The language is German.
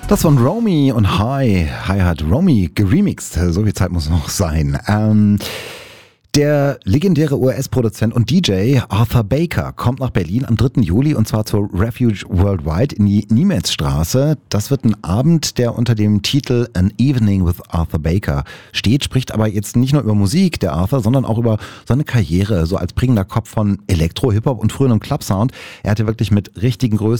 Das von Romy und Hi hat Romy geremixed. So viel Zeit muss noch sein. Der legendäre US-Produzent und DJ Arthur Baker kommt nach Berlin am 3. Juli und zwar zur Refuge Worldwide in die Niemitzstraße. Das wird ein Abend, der unter dem Titel An Evening with Arthur Baker steht, spricht aber jetzt nicht nur über Musik, der Arthur, sondern auch über seine Karriere, so als prägender Kopf von Elektro, Hip-Hop und früherem Club-Sound. Er hatte wirklich mit richtigen Größen